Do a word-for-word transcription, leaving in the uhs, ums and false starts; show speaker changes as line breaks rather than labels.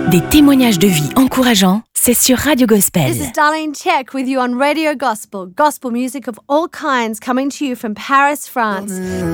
Des témoignages de vie encourageants, c'est sur Radio Gospel.
This is Darlene Check with you on Radio Gospel. Gospel music of all kinds coming to you from Paris, France.